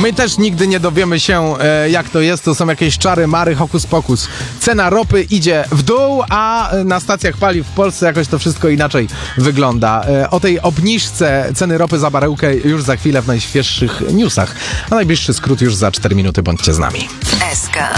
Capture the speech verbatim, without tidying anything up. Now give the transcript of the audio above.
My też nigdy nie dowiemy się, e, jak to jest. To są jakieś czary, mary, hokus pokus. Cena ropy idzie w dół, a na stacjach paliw w Polsce jakoś to wszystko inaczej wygląda. E, o tej obniżce ceny ropy za baryłkę już za chwilę w najświeższych newsach. A najbliższy skrót już za cztery minuty. Bądźcie z nami. S K.